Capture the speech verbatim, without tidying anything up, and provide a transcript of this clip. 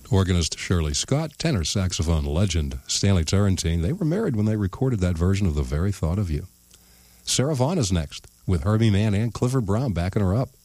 organist Shirley Scott, tenor saxophone legend Stanley Turrentine. They were married when they recorded that version of The Very Thought of You. Sarah Vaughan is next, with Herbie Mann and Clifford Brown backing her up.